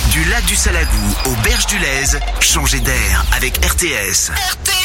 Du lac du Salagou aux berges du Lèze, changez d'air avec RTS.